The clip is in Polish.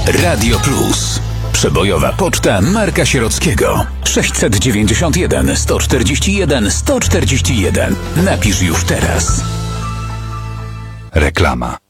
Radio Plus. Przebojowa poczta Marka Sierockiego. 691 141 141. Napisz już teraz. Reklama.